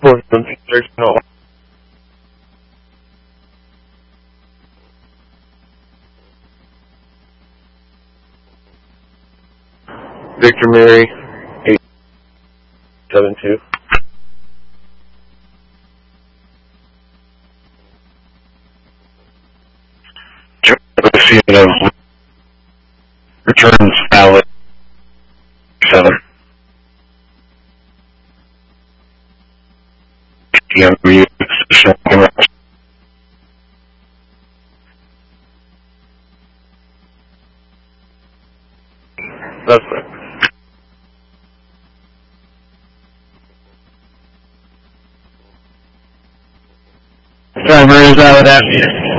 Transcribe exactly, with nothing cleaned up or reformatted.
There's no. Victor Mary, eight seven two. Returns valid. Seven. Yeah, we use additional That's right. Driver is valid after.